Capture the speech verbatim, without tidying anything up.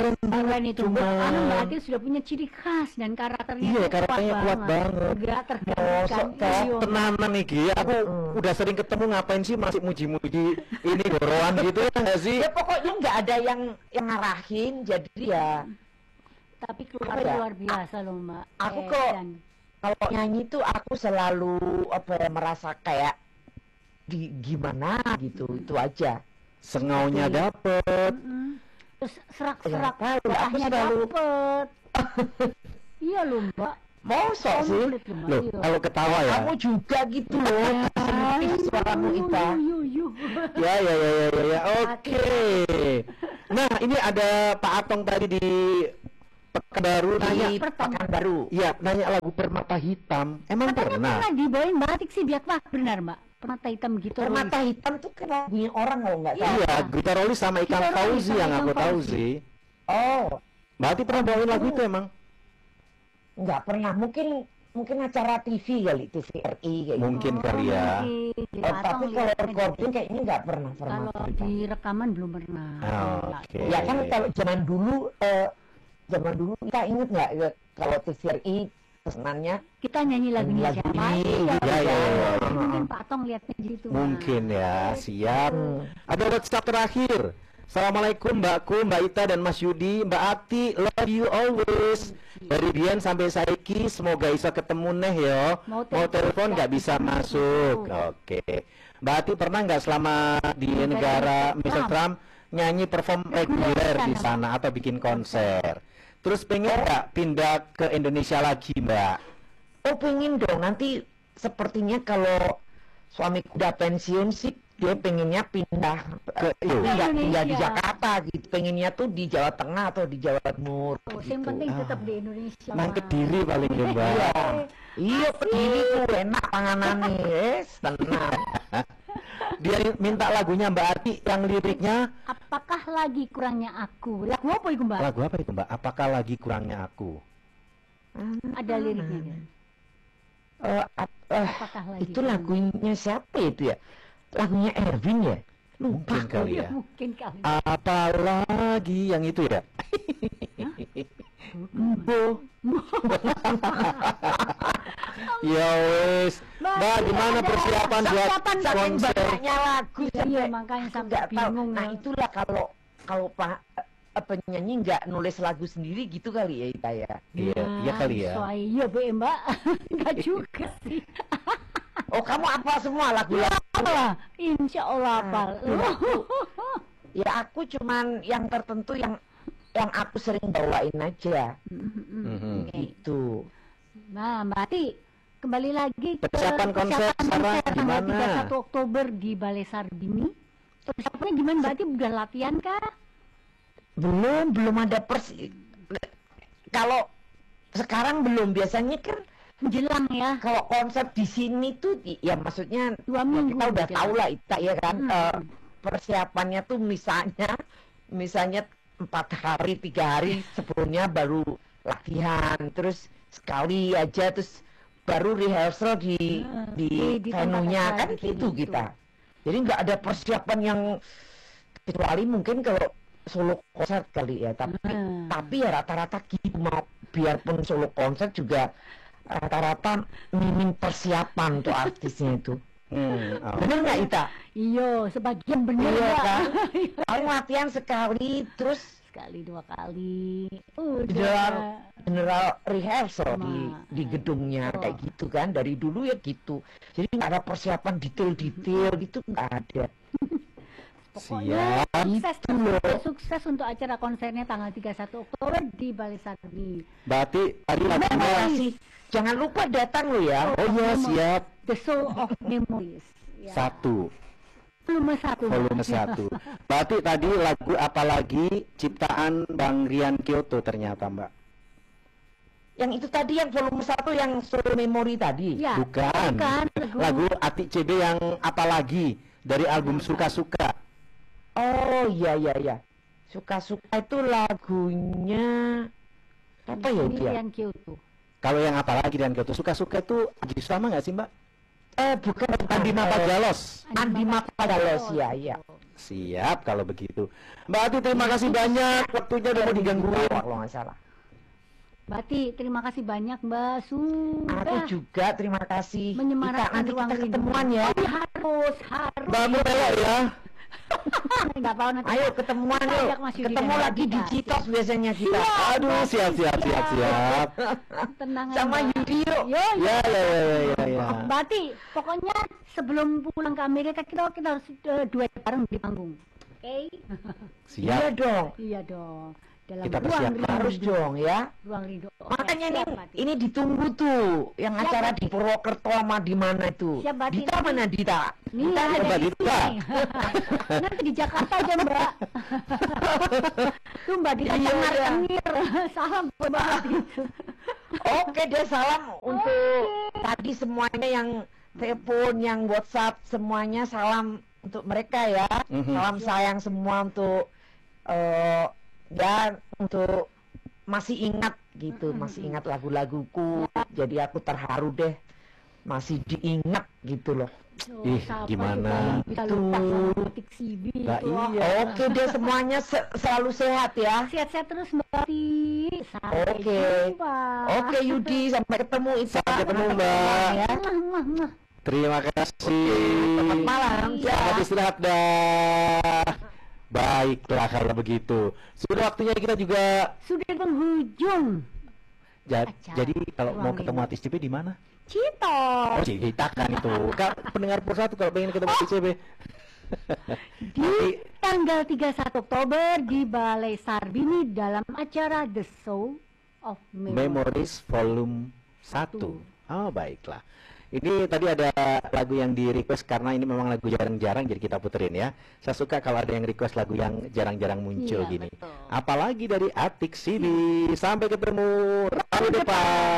keren, keren itu. cuma Anu Mbak Ati sudah punya ciri khas dan karakternya iya, kuat karakternya kuat banget. Gak tergantikan. Mosok tenanan nih Gi, aku hmm. udah sering ketemu, ngapain sih masih muji-muji ini gorowan gitu ya nggak sih? Ya pokoknya nggak ada yang yang ngarahin, jadi ya. Tapi keluar ya? luar biasa loh Mbak. Aku eh, kok dan... kalau nyanyi tuh aku selalu apa ya, merasa kayak di gimana gitu, itu aja. Sengaunya dapet. Mm-mm. Terus serak-serak ya, darahnya selalu... dapet. Iya loh Mbak. Mosok sih? Loh, kalau ketawa ya. Kamu juga gitu loh. Sedikit suaramu kita. Ya ya ya ya ya. ya. Oke. Okay. Nah ini ada Pak Atong tadi di Pekanbaru nanya. Pekanbaru. Iya, nanya lagu Permata Hitam. Emang Katanya pernah? pernah dibawain batik sih biak Pak, benar Mbak? Permata Hitam gitu. Permata Hitam tuh kan lagunya orang kalau nggak salah. Iya, Gitarolis sama Ikang Fauzi yang aku tahu sih. Oh, berarti pernah bawain lagu itu emang? Nggak pernah, mungkin mungkin acara T V kali, T V R I kayak mungkin gitu. kali ya. Oh, tapi kalau recording kayaknya nggak pernah pernah. Kalau di rekaman belum pernah. Oh, oke. Ya kan kalau zaman dulu eh, zaman dulu kita inget nggak ya, kalau T V R I pesanannya kita nyanyi lagunya lagu siapa? ini, Ya, gitu ya, ya. mungkin Pak Atong lihatnya gitu. Mungkin Mbak. ya, siap. Ada WhatsApp terakhir. Assalamualaikum Mbakku, Mbak Ita dan Mas Yudi, Mbak Ati, love you always. Dari Bian sampai Saiki, semoga bisa ketemu neh yo. Mau, Mau telepon nggak bisa masuk. Oke. Mbak Ati pernah nggak selama di negara mister Trump nyanyi perform reguler di sana atau bikin konser? Terus pengen nggak pindah ke Indonesia lagi Mbak? Oh pengen dong, nanti sepertinya kalau suamiku udah pensiun sih dia pengennya pindah ke pindah, pindah di Jakarta gitu, pengennya tuh di Jawa Tengah atau di Jawa Timur. Oh, gitu. yang penting tetap di Indonesia. Nang Kediri paling ya Mbak. Iya, iya Kediri tuh enak panganannya, yes, tenang. Dia minta lagunya Mbak Ati yang liriknya. Apakah lagi kurangnya aku? Lagu apa itu Mbak? Lagu apa itu Mbak? Apakah lagi kurangnya aku? Ada liriknya kan? Uh, uh, itu lagunya siapa itu ya? Lagunya Erwin ya? Lupa mungkin kali ya. Mungkin kali. Apalagi yang itu ya? Bo. Ya wes. Mbak, gimana persiapan buat konser? Banyaknya lagu iya, makanya sampai bingung. Nah, itulah kalau kalau Pak penyanyi nggak nulis lagu sendiri gitu kali ya Ita ya. Iya, iya kali ya. Iya, Bu Mbak. Enggak juga sih. Oh, kamu apa semua lagu-lagu? Ya, insya Allah hafal. Nah, ya aku cuman yang tertentu yang yang aku sering bawain aja. Mm-hmm. Gitu. Nah, Mbak Ati, kembali lagi ke persiapan konser sekarang gimana? tiga puluh satu Oktober di Balai Sarbini. Persiapannya gimana Mbak Ati? Udah latihan kah? Belum, belum ada persi. Kalau sekarang belum, biasanya kan menjelang ya. Kalau konsep di sini tuh, ya maksudnya dua minggu kita udah tahu lah Ita ya kan. Hmm. Uh, persiapannya tuh misalnya, misalnya empat hari, tiga hari sebelumnya baru latihan, terus sekali aja, terus baru rehearsal di hmm. di, di, di venue-nya kan gitu, gitu kita. Jadi nggak ada persiapan yang, kecuali mungkin kalau solo konser kali ya, tapi hmm. tapi ya rata-rata gitu, mau biarpun solo konser juga rata-rata minim persiapan untuk artisnya itu. Hmm, oh. Bener nggak Ita? Iya, sebagian bener iya, ya. Kan? Paling latihan sekali, terus sekali dua kali. Uh, general, general rehearsal di di gedungnya oh. kayak gitu kan, dari dulu ya gitu. Jadi nggak ada persiapan detail-detail gitu, nggak ada. Pokoknya sukses, gitu loh. Sukses untuk acara konsernya tanggal tiga puluh satu Oktober di Balai Sarbini. Berarti tadi lagunya jangan lupa datang lo ya. Oh iya, siap. The Soul of Memories ya. Satu Volume satu Volume satu Berarti tadi lagu apalagi ciptaan Bang Rian Kyoto ternyata Mbak. Yang itu tadi yang volume satu yang Soul Memory tadi ya, bukan, bukan lagu. lagu Ati C B yang apalagi dari album Suka-Suka. Oh iya iya iya. Suka-Suka itu lagunya apa ya dia? Rian Kyoto. Kalau yang apa lagi dan Kyoto, Suka-Suka itu Adi sama nggak sih Mbak? Eh bukan, Andi Mapagalos. Andi Mapagalos ya iya. Siap kalau begitu. Mbak Ati, terima kasih banyak. Waktunya udah mau digangguin. Kalau nggak salah. Mbak Ati, terima kasih banyak Mbak. Aku Sudah juga terima kasih. menyemarakan Ika, nanti ruang kita rindu. ketemuan ya. Oh, iya, harus, harus. Mbak aku belok ya. Nggak tahu nanti. Ayo ketemuan Kita yuk. ajak Mas Yudi Ketemu dan lagi di Mbak Tika. Citos biasanya kita. Aduh, siap siap siap siap. Tenang Sama aja. Yudi yuk. Yo, yo. Ya ya ya ya ya. Mbak Ati, pokoknya sebelum pulang ke Amerika kita kita harus uh, duet bareng di panggung. Oke? Iya Siap. dong. Iya dong. Dalam Kita ruang persiapkan. rindu. Harus dong ya. Ruang rindu. Oke, Makanya ini siap, Mbak Ati. ini ditunggu tuh yang Siap, acara Mbak di Purwokerto sama di mana itu. Siap, Mbak Ati. Dita mana Dita? Nih, Dita ada Mbak di Dita. sini. Nanti di Jakarta aja Mbak. Tuh Mbak Dita Iya, cengar iya. cengir. Salam buat Mbak Ati. Oke deh, salam untuk tadi semuanya yang telepon, yang WhatsApp, semuanya salam untuk mereka ya. Mhm. Salam sayang semua untuk eh ya untuk masih ingat gitu, masih ingat lagu-laguku. Jadi aku terharu deh, masih diingat gitu loh. Oh, Ih, siapa gimana? juga Bisa lupa sama Petik Sibi. Lah, itu. iya. Oke deh, semuanya se- selalu sehat ya. Sehat-sehat terus Mbak Ati. Sampai Oke. jumpa. Oke Yudi, sampai ketemu Ita. Sampai ketemu, Mbak. Ya. Mwah, mwah, mwah. Terima kasih. Selamat malam. Selamat Ya. istirahat dah. Baiklah kalau begitu. Sudah waktunya kita juga. Sudah di penghujung. Ja- Acara jadi kalau mau Ruang ketemu Rindu. artis C B di mana? Cito. Oh, cerita kan itu. Kak, pendengar Pur satu kalau pengen ketemu artis C B. Di tanggal tiga puluh satu Oktober di Balai Sarbini dalam acara The Show of Memory. Memories Volume satu. Oh, baiklah. Ini tadi ada lagu yang di request karena ini memang lagu jarang-jarang jadi kita puterin ya. Saya suka kalau ada yang request lagu yang jarang-jarang muncul Iya, gini. betul. Apalagi dari Atik sini. Sampai ketemu rabu depan.